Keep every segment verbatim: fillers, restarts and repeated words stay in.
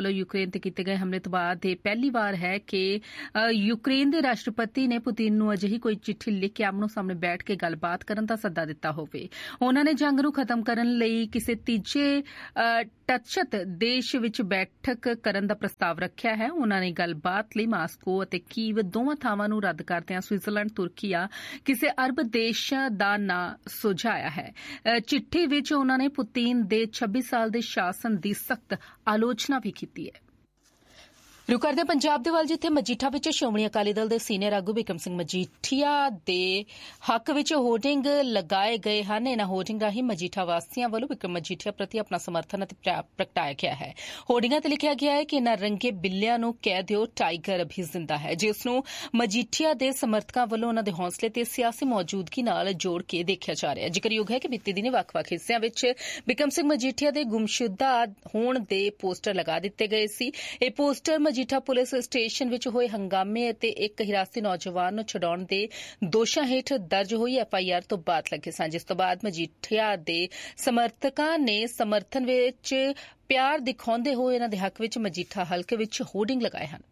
ਵੱਲੋਂ ਯੂਕਰੇਨ ਤੇ ਕੀਤੇ ਗਏ ਹਮਲੇ ਤੋਂ ਬਾਅਦ ਇਹ ਪਹਿਲੀ ਵਾਰ ਹੈ ਕਿ ਯੂਕਰੇਨ ਦੇ ਰਾਸ਼ਟਰਪਤੀ ਨੇ ਪੁਤਿਨ ਨੂੰ ਅਜਿਹੀ ਕੋਈ ਚਿੱਠੀ ਲਿਖ ਕੇ ਆਮਨੋ ਸਾਹਮਣੇ ਬੈਠ ਕੇ ਗੱਲਬਾਤ ਕਰਨ ਦਾ ਸੱਦਾ ਦਿੱਤਾ ਹੋਵੇ। ਉਨ੍ਹਾਂ ਨੇ ਜੰਗ ਨੂੰ ਖਤਮ ਕਰਨ ਲਈ ਕਿਸੇ ਤੀਜੇ ਟੱਚਤ ਦੇਸ਼ ਵਿੱਚ ਬੈਠਕ ਕਰਨ ਦਾ ਪ੍ਰਸਤਾਵ ਰੱਖਿਆ ਹੈ। ਉਨ੍ਹਾਂ ਨੇ ਗੱਲਬਾਤ ਲਈ ਮਾਸਕੋ ਅਤੇ ਕੀਵ ਦੋਵਾਂ ਥਾਵਾਂ ਨੂੰ ਰੱਦ ਕਰਦਿਆਂ ਸਵਿਟਜ਼ਰਲੈਂਡ, ਤੁਰਕੀ ਜਾਂ ਕਿਸੇ ਅਰਬ ਦੇਸ਼ ਦਾ ਨਾਂ ਸੁਝਾਇਆ ਹੈ। ਚਿੱਠੀ ਵਿੱਚ ਉਨ੍ਹਾਂ ਨੇ ਪੁਤਿਨ ਦੇ ਛੱਬੀ ਸਾਲ ਦੇ ਸ਼ਾਸਨ ਦੀ ਸਖਤ ਆਲੋਚਨਾ ਵੀ ਕੀਤੀ ਹੈ। ਰੁਕ ਕਰਦੇ ਪੰਜਾਬ ਦੇ ਵੱਲ, ਜਿੱਥੇ ਮਜੀਠਾ ਵਿੱਚ ਸ਼੍ਰੋਮਣੀ ਅਕਾਲੀ ਦਲ ਦੇ ਸੀਨੀਅਰ ਆਗੂ ਬਿਕਰਮ ਸਿੰਘ ਮਜੀਠੀਆ ਦੇ ਹੱਕ ਵਿੱਚ ਹੋਰਡਿੰਗ ਲਗਾਏ ਗਏ ਹਨ। ਇਨ੍ਹਾਂ ਹੋਰਡਿੰਗ ਰਾਹੀਂ ਮਜੀਠਾ ਵਾਸੀਆਂ ਵੱਲੋਂ ਬਿਕਰਮ ਮਜੀਠੀਆ ਪ੍ਰਤੀ ਆਪਣਾ ਸਮਰਥਨ ਅਤੇ ਪ੍ਰਗਟਾਇਆ ਗਿਆ ਹੈ। ਹੋਰਡਿੰਗਾਂ ਤੇ ਲਿਖਿਆ ਗਿਆ ਹੈ ਕਿ ਇਨ੍ਹਾਂ ਰੰਗੇ ਬਿੱਲਿਆਂ ਨੂੰ ਕਹਿ ਦਿਓ ਟਾਈਗਰ ਅਭੀ ਜ਼ਿੰਦਾ ਹੈ, ਜਿਸ ਨੂੰ ਮਜੀਠੀਆ ਦੇ ਸਮਰਥਕਾਂ ਵੱਲੋਂ ਉਨ੍ਹਾਂ ਦੇ ਹੌਸਲੇ ਤੇ ਸਿਆਸੀ ਮੌਜੂਦਗੀ ਨਾਲ ਜੋੜ ਕੇ ਦੇਖਿਆ ਜਾ ਰਿਹਾ ਹੈ। ਜ਼ਿਕਰਯੋਗ ਹੈ ਕਿ ਬੀਤੀ ਦਿਨੀ ਵੱਖ-ਵੱਖ ਹਿੱਸਿਆਂ ਵਿੱਚ ਬਿਕਰਮ ਸਿੰਘ ਮਜੀਠੀਆ ਦੇ ਗੁੰਮਸ਼ੁਦਾ ਹੋਣ ਦੇ ਪੋਸਟਰ ਲਗਾ ਦਿੱਤੇ ਗਏ ਸੀ। ਇਹ ਪੋਸਟਰ ਮਜੀਠਾ ਪੁਲਿਸ ਸਟੇਸ਼ਨ ਵਿੱਚ ਹੋਏ ਹੰਗਾਮੇ ਅਤੇ ਇੱਕ ਹਿਰਾਸਤੀ ਨੌਜਵਾਨ ਨੂੰ ਛਡਾਉਣ ਦੇ ਦੋਸ਼ਾਂ ਹੇਠ ਦਰਜ ਹੋਈ ਐਫ ਆਈ ਆਰ ਤੋਂ ਬਾਅਦ ਲੱਗੇ ਸਨ, ਜਿਸ ਤੋਂ ਬਾਅਦ ਮਜੀਠੀਆ ਦੇ ਸਮਰਥਕਾਂ ਨੇ ਸਮਰਥਨ ਵਿੱਚ ਪਿਆਰ ਦਿਖਾਉਂਦੇ ਹੋਏ ਇਨ੍ਹਾਂ ਦੇ ਹੱਕ ਵਿੱਚ ਮਜੀਠਾ ਹਲਕੇ ਵਿੱਚ ਹੋਰਡਿੰਗ ਲਗਾਏ ਹਨ।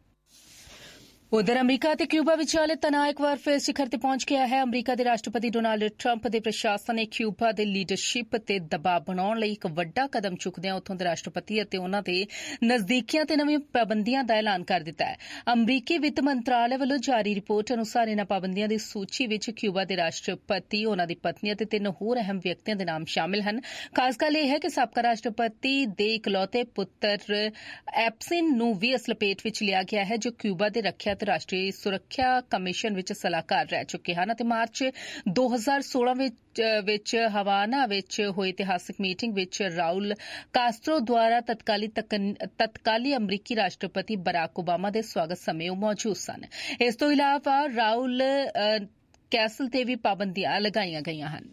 ਉਧਰ ਅਮਰੀਕਾ ਅਤੇ ਕਿਊਬਾ ਵਿਚਾਲੇ ਤਣਾਅ ਇੱਕ ਵਾਰ ਫਿਰ ਸਿਖਰ ਤੇ ਪਹੁੰਚ ਗਿਆ ਹੈ। ਅਮਰੀਕਾ ਦੇ ਰਾਸ਼ਟਰਪਤੀ ਡੋਨਾਲਡ ਟਰੰਪ ਦੇ ਪ੍ਰਸ਼ਾਸਨ ਨੇ ਕਿਊਬਾ ਦੇ ਲੀਡਰਸ਼ਿਪ ਤੇ ਦਬਾਅ ਬਣਾਉਣ ਲਈ ਇੱਕ ਵੱਡਾ ਕਦਮ ਚੁੱਕਦਿਆਂ ਉੱਥੋਂ ਦੇ ਰਾਸ਼ਟਰਪਤੀ ਅਤੇ ਉਨ੍ਹਾਂ ਦੇ ਨਜ਼ਦੀਕੀਆਂ ਤੇ ਨਵੀਆਂ ਪਾਬੰਦੀਆਂ ਦਾ ਐਲਾਨ ਕਰ ਦਿੱਤਾ ਹੈ। ਅਮਰੀਕੀ ਵਿੱਤ ਮੰਤਰਾਲੇ ਵੱਲੋਂ ਜਾਰੀ ਰਿਪੋਰਟ ਅਨੁਸਾਰ ਇਨ੍ਹਾਂ ਪਾਬੰਦੀਆਂ ਦੀ ਸੂਚੀ ਵਿੱਚ ਕਿਊਬਾ ਦੇ ਰਾਸ਼ਟਰਪਤੀ, ਉਨ੍ਹਾਂ ਦੀ ਪਤਨੀ ਅਤੇ ਤਿੰਨ ਹੋਰ ਅਹਿਮ ਵਿਅਕਤੀਆਂ ਦੇ ਨਾਮ ਸ਼ਾਮਿਲ ਹਨ। ਖਾਸ ਗੱਲ ਇਹ ਹੈ ਕਿ ਸਾਬਕਾ ਰਾਸ਼ਟਰਪਤੀ ਦੇ ਇਕਲੌਤੇ ਪੁੱਤਰ ਐਪਸਿਨ ਨੂੰ ਵੀ ਇਸ ਲਪੇਟ ਵਿੱਚ ਲਿਆ ਗਿਆ ਹੈ, ਜੋ ਕਿਊਬਾ ਦੇ ਰੱਖਿਆ ਰਾਸ਼ਟਰੀ ਸੁਰੱਖਿਆ ਕਮਿਸ਼ਨ ਵਿੱਚ ਸਲਾਹਕਾਰ ਰਹਿ ਚੁੱਕੇ ਹਨ ਅਤੇ ਮਾਰਚ ਦੋ ਹਜ਼ਾਰ ਸੋਲਾਂ ਵਿੱਚ ਵਿੱਚ ਹਵਾਨਾ ਵਿੱਚ ਹੋਈ ਇਤਿਹਾਸਕ ਮੀਟਿੰਗ ਵਿੱਚ ਰਾਉਲ ਕਾਸਟਰੋ ਦੁਆਰਾ ਤਤਕਾਲੀ ਤਤਕਾਲੀ ਅਮਰੀਕੀ ਰਾਸ਼ਟਰਪਤੀ ਬਰਾਕ ਓਬਾਮਾ ਦੇ ਸਵਾਗਤ ਸਮੇਂ ਉਹ ਮੌਜੂਦ ਸਨ। ਇਸ ਤੋਂ ਇਲਾਵਾ ਰਾਉਲ ਕੈਸਲ ਤੇ ਵੀ ਪਾਬੰਦੀਆਂ ਲਗਾਈਆਂ ਗਈਆਂ ਹਨ।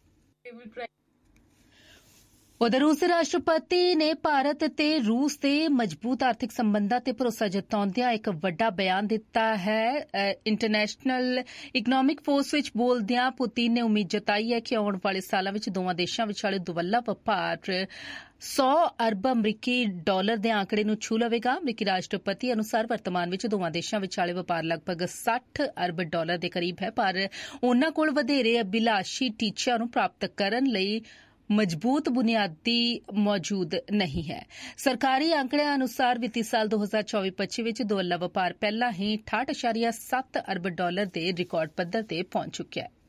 ਉਧਰ ਰੂਸ ਦੇ ਰਾਸ਼ਟਰਪਤੀ ਨੇ ਭਾਰਤ ਅਤੇ ਰੂਸ ਦੇ ਮਜ਼ਬੂਤ ਆਰਥਿਕ ਸੰਬੰਧਾਂ ਤੇ ਭਰੋਸਾ ਜਤਾਉਂਦਿਆਂ ਇੱਕ ਵੱਡਾ ਬਿਆਨ ਦਿੱਤਾ ਹੈ। ਇੰਟਰਨੈਸ਼ਨਲ ਇਕਨੋਮਿਕ ਫੋਰਸ ਵਿੱਚ ਬੋਲਦਿਆਂ ਪੁਤਿਨ ਨੇ ਉਮੀਦ ਜਤਾਈ ਹੈ ਕਿ ਆਉਣ ਵਾਲੇ ਸਾਲਾਂ ਵਿੱਚ ਦੋਵਾਂ ਦੇਸ਼ਾਂ ਵਿਚਾਲੇ ਦੁਵੱਲਾ ਵਪਾਰ ਸੌ ਅਰਬ ਅਮਰੀਕੀ ਡਾਲਰ ਦੇ ਆંકੜੇ ਨੂੰ ਛੂ ਲਵੇਗਾ। ਅਮਰੀਕੀ ਰਾਸ਼ਟਰਪਤੀ ਅਨੁਸਾਰ ਵਰਤਮਾਨ ਵਿੱਚ ਦੋਵਾਂ ਦੇਸ਼ਾਂ ਵਿਚਾਲੇ ਵਪਾਰ ਲਗਭਗ ਸੱਠ ਅਰਬ ਡਾਲਰ ਦੇ ਕਰੀਬ ਹੈ, ਪਰ ਉਨ੍ਹਾਂ ਕੋਲ ਵਧੇਰੇ ਅਭਿਲਾਸ਼ੀ ਟੀਚਿਆਂ ਨੂੰ ਪ੍ਰਾਪਤ ਕਰਨ ਲਈ ਮਜ਼ਬੂਤ ਬੁਨਿਆਦੀ ਮੌਜੂਦ ਨਹੀਂ ਹੈ। ਸਰਕਾਰੀ ਅੰਕੜਿਆਂ ਅਨੁਸਾਰ ਵਿੱਤੀ ਸਾਲ ਦੋ ਹਜ਼ਾਰ ਚੌਵੀ ਪੱਚੀ ਵਿੱਚ ਦੁਵੱਲਾ ਵਪਾਰ ਪਹਿਲਾਂ ਹੀ ਅਠਾਹਠ ਦਸ਼ਮਲਵ ਸੱਤ ਅਰਬ ਡਾਲਰ ਦੇ ਰਿਕਾਰਡ ਪੱਧਰ ਤੇ ਪਹੁੰਚ ਚੁੱਕਿਆ ਹੈ।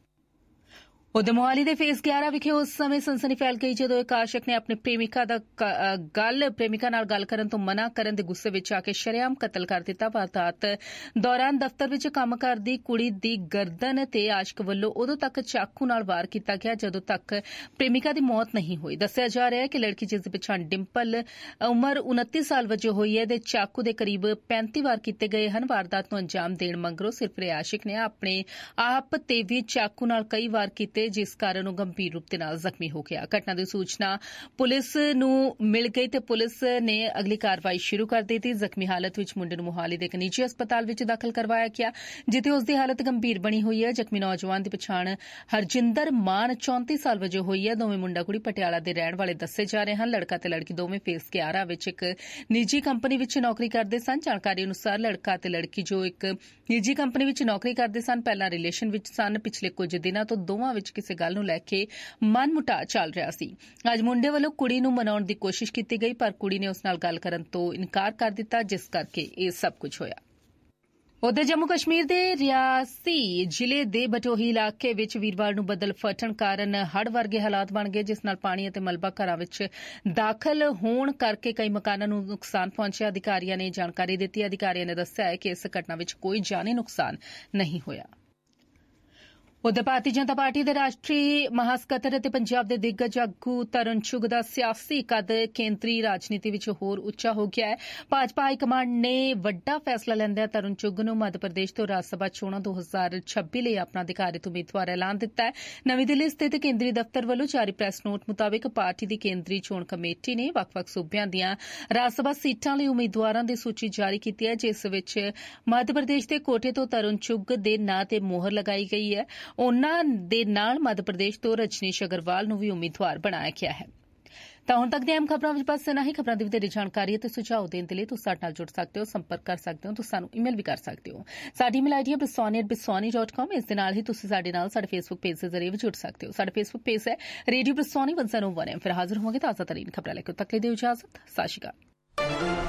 ਉਧਰ ਮੋਹਾਲੀ ਦੇ ਫੇਸ ਗਿਆਰਾਂ ਵਿਖੇ ਉਸ ਸਮੇਂ ਸਨਸਨੀ ਫੈਲ ਗਈ ਜਦੋਂ ਇੱਕ ਆਸ਼ਕ ਨੇ ਆਪਣੇ ਪ੍ਰੇਮਿਕਾ ਦਾ ਗੱਲ ਪ੍ਰੇਮਿਕਾ ਨਾਲ ਗੱਲ ਕਰਨ ਤੋਂ ਮਨਾ ਕਰਨ ਦੇ ਗੁੱਸੇ ਵਿੱਚ ਆ ਕੇ ਸ਼ਰੇਆਮ ਕਤਲ ਕਰ ਦਿੱਤਾ। ਵਾਰਦਾਤ ਦੌਰਾਨ ਦਫ਼ਤਰ ਵਿੱਚ ਕੰਮ ਕਰਦੀ ਕੁੜੀ ਦੀ ਗਰਦਨ ਤੇ ਆਸ਼ਕ ਵੱਲੋਂ ਉਦੋਂ ਤੱਕ ਚਾਕੂ ਨਾਲ ਵਾਰ ਕੀਤਾ ਗਿਆ ਜਦੋਂ ਤੱਕ ਪ੍ਰੇਮਿਕਾ ਦੀ ਮੌਤ ਨਹੀਂ ਹੋਈ। ਦੱਸਿਆ ਜਾ ਰਿਹਾ ਹੈ ਕਿ ਲੜਕੀ ਜਿਸ ਦੀ ਪਛਾਣ ਡਿੰਪਲ ਉਮਰ ਉਨੱਤੀ ਸਾਲ ਵਜੋਂ ਹੋਈ ਹੈ ਦੇ ਚਾਕੂ ਦੇ ਕਰੀਬ ਪੈਂਤੀ ਵਾਰ ਕੀਤੇ ਗਏ ਹਨ। ਵਾਰਦਾਤ ਨੂੰ ਅੰਜਾਮ ਦੇਣ ਮਗਰੋਂ ਸਿਰਫਰੇ ਆਸ਼ਿਕ ਨੇ ਆਪਣੇ ਆਪ ਤੇ ਵੀ ਚਾਕੂ ਨਾਲ ਕਈ ਵਾਰ ਕੀਤੇ, ਜਿਸ ਕਾਰਨ ਉਹ ਗੰਭੀਰ ਰੂਪ ਦੇ ਨਾਲ ਜ਼ਖਮੀ ਹੋ ਗਿਆ। ਘਟਨਾ ਦੀ ਸੂਚਨਾ ਪੁਲਿਸ ਨੂੰ ਮਿਲ ਗਈ ਤੇ ਪੁਲਿਸ ਨੇ ਅਗਲੀ ਕਾਰਵਾਈ ਸ਼ੁਰੂ ਕਰ ਦਿੱਤੀ। ਜ਼ਖਮੀ ਹਾਲਤ ਵਿੱਚ ਮੁੰਡੇ ਨੂੰ ਮੋਹਾਲੀ ਦੇ ਇੱਕ ਨਿੱਜੀ ਹਸਪਤਾਲ ਵਿੱਚ ਦਾਖਲ ਕਰਵਾਇਆ ਗਿਆ, ਜਿੱਥੇ ਉਸ ਦੀ ਹਾਲਤ ਗੰਭੀਰ ਬਣੀ ਹੋਈ ਹੈ। ਜ਼ਖਮੀ ਨੌਜਵਾਨ ਦੀ ਪਛਾਣ ਹਰਜਿੰਦਰ ਮਾਨ ਚੌਂਤੀ ਸਾਲ ਵਜੋਂ ਹੋਈ ਹੈ। ਦੋਵੇਂ ਮੁੰਡਾ ਕੁੜੀ ਪਟਿਆਲਾ ਦੇ ਰਹਿਣ ਵਾਲੇ ਦੱਸੇ ਜਾ ਰਹੇ ਹਨ। ਲੜਕਾ ਤੇ ਲੜਕੀ ਦੋਵੇਂ ਫੇਸ ਗਿਆਰਾਂ ਵਿੱਚ ਇੱਕ ਨਿੱਜੀ ਕੰਪਨੀ ਵਿੱਚ ਨੌਕਰੀ ਕਰਦੇ ਸਨ। ਜਾਣਕਾਰੀ ਅਨੁਸਾਰ ਲੜਕਾ ਤੇ ਲੜਕੀ ਜੋ ਇੱਕ ਨਿੱਜੀ ਕੰਪਨੀ ਵਿੱਚ ਨੌਕਰੀ ਕਰਦੇ ਸਨ, ਪਹਿਲਾਂ ਰਿਲੇਸ਼ਨ ਵਿੱਚ ਸਨ। ਪਿਛਲੇ ਕੁਝ ਦਿਨਾਂ ਤੋਂ ਦੋਵਾਂ ਵਿੱਚ ਕਿਸੇ ਗੱਲ ਨੂੰ ਲੈ ਕੇ ਮਨਮੁਟਾਅ ਚੱਲ ਰਿਹਾ ਸੀ। ਅੱਜ ਮੁੰਡੇ ਵੱਲੋਂ ਕੁੜੀ ਨੂੰ ਮਨਾਉਣ ਦੀ ਕੋਸ਼ਿਸ਼ ਕੀਤੀ ਗਈ, ਪਰ ਕੁੜੀ ਨੇ ਉਸ ਨਾਲ ਗੱਲ ਕਰਨ ਤੋਂ ਇਨਕਾਰ ਕਰ ਦਿੱਤਾ, ਜਿਸ ਕਰਕੇ ਇਹ ਸਭ ਕੁਝ ਹੋਇਆ। ਉਧਰ ਜੰਮੂ ਕਸ਼ਮੀਰ ਦੇ ਰਿਆਸੀ ਜ਼ਿਲ੍ਹੇ ਦੇ ਬਟੋਹੀ ਇਲਾਕੇ ਵਿੱਚ ਵੀਰਵਾਰ ਨੂੰ ਬੱਦਲ ਫਟਣ ਕਾਰਨ ਹੜ੍ਹ ਵਰਗੇ ਹਾਲਾਤ ਬਣ ਗਏ, ਜਿਸ ਨਾਲ ਪਾਣੀ ਅਤੇ ਮਲਬਾ ਘਰਾਂ ਵਿੱਚ ਦਾਖਲ ਹੋਣ ਕਰਕੇ ਕਈ ਮਕਾਨਾਂ ਨੂੰ ਨੁਕਸਾਨ ਪਹੁੰਚਿਆ। ਅਧਿਕਾਰੀਆਂ ਨੇ ਜਾਣਕਾਰੀ ਦਿੱਤੀ। ਅਧਿਕਾਰੀਆਂ ਨੇ ਦੱਸਿਆ ਹੈ ਕਿ ਇਸ ਘਟਨਾ ਵਿੱਚ ਕੋਈ ਜਾਨੀ ਨੁਕਸਾਨ ਨਹੀਂ ਹੋਇਆ। ਉਧਰ ਭਾਰਤੀ ਜਨਤਾ ਪਾਰਟੀ ਦੇ ਰਾਸ਼ਟਰੀ ਮਹਾਸਕੱਤਰ ਅਤੇ ਪੰਜਾਬ ਦੇ ਦਿੱਗਜ ਆਗੂ ਤਰੁਣ ਚੁੱਘ ਦਾ ਸਿਆਸੀ ਕੱਦ ਕੇਂਦਰੀ ਰਾਜਨੀਤੀ ਵਿੱਚ ਹੋਰ ਉੱਚਾ ਹੋ ਗਿਆ ਹੈ। ਭਾਜਪਾ ਹਾਈ ਕਮਾਂਡ ਨੇ ਵੱਡਾ ਫੈਸਲਾ ਲੈਂਦਿਆਂ ਤਰੁਣ ਚੁੱਘ ਨੂੰ ਮੱਧ ਪ੍ਰਦੇਸ਼ ਤੋਂ ਰਾਜ ਸਭਾ ਚੋਣਾਂ ਦੋ ਹਜ਼ਾਰ ਛੱਬੀ ਲਈ ਆਪਣਾ ਅਧਿਕਾਰਿਤ ਉਮੀਦਵਾਰ ਐਲਾਨ ਦਿੱਤਾ ਹੈ। ਨਵੀਂ ਦਿੱਲੀ ਸਥਿਤ ਕੇਂਦਰੀ ਦਫ਼ਤਰ ਵੱਲੋਂ ਜਾਰੀ ਪ੍ਰੈਸ ਨੋਟ ਮੁਤਾਬਿਕ ਪਾਰਟੀ ਦੀ ਕੇਂਦਰੀ ਚੋਣ ਕਮੇਟੀ ਨੇ ਵੱਖ-ਵੱਖ ਸੂਬਿਆਂ ਦੀਆਂ ਰਾਜ ਸਭਾ ਸੀਟਾਂ ਲਈ ਉਮੀਦਵਾਰਾਂ ਦੀ ਸੂਚੀ ਜਾਰੀ ਕੀਤੀ ਹੈ, ਜਿਸ ਵਿੱਚ ਮੱਧ ਪ੍ਰਦੇਸ਼ ਦੇ ਕੋਟੇ ਤੋਂ ਤਰੁਣ ਚੁੱਘ ਦੇ ਨਾਂ ਤੇ ਮੋਹਰ ਲਗਾਈ ਗਈ ਹੈ। ਉਨ੍ਹਾਂ ਦੇ ਨਾਲ ਮੱਧ ਪ੍ਰਦੇਸ਼ ਤੋਂ ਰਜਨੀਸ਼ ਅਗਰਵਾਲ ਨੂੰ ਵੀ ਉਮੀਦਵਾਰ ਬਣਾਇਆ ਗਿਆ ਹੈ। ਤਾਂ ਹੁਣ ਤੱਕ ਦੀਆਂ ਅਹਿਮ ਖਬਰਾਂ ਵਿੱਚ ਬਸ ਇਨਾ ਹੀ। ਖਬਰਾਂ ਦੀ ਵਧੇਰੇ ਜਾਣਕਾਰੀ ਅਤੇ ਸੁਝਾਅ ਦੇਣ ਦੇ ਲਈ ਤੁਸੀਂ ਸਾਡੇ ਨਾਲ ਜੁੜ ਸਕਦੇ ਹੋ, ਸੰਪਰਕ ਕਰ ਸਕਦੇ ਹੋ, ਤੁਸੀਂ ਸਾਨੂੰ ਈਮੇਲ ਵੀ ਕਰ ਸਕਦੇ ਹੋ। ਸਾਡੀ ਈਮੇਲ ਆਈਡੀ ਹੈ ਬਿਸੋਨੀ ਐਟ ਬਿਸੋਨੀ ਡਾਟ ਕਾਮ। ਇਸ ਦੇ ਨਾਲ ਹੀ ਤੁਸੀਂ ਸਾਡੇ ਨਾਲ ਸਾਡੇ ਫੇਸਬੁੱਕ ਪੇਜ ਦੇ ਜ਼ਰੀਏ ਵੀ ਜੁੜ ਸਕਦੇ ਹੋ। ਸਾਡਾ ਫੇਸਬੁੱਕ ਪੇਜ ਹੈ ਰੇਡੀਓ ਬਿਸੋਨੀ ਇੱਕ ਸੌ ਇੱਕ। ਫਿਰ ਹਾਜ਼ਰ ਹੋਵਾਂਗੇ ਤਾਜ਼ਾ ਤਰੀਨ ਖਬਰਾਂ ਲੈ ਕੇ। ਤੱਕ ਲਈ ਦਿਓ ਇਜਾਜ਼ਤ। ਸਤਿ ਸ਼੍ਰੀ ਅਕਾਲ।